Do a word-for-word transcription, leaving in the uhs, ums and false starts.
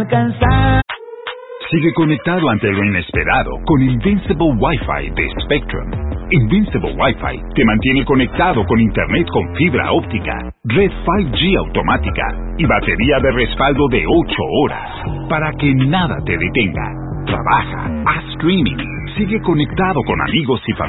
alcanzar. Sigue conectado ante lo inesperado con Invincible Wi-Fi de Spectrum. Invincible Wi-Fi te mantiene conectado con Internet con fibra óptica, red cinco G automática y batería de respaldo de ocho horas para que nada te detenga. Trabaja, haz streaming, sigue conectado con amigos y familia.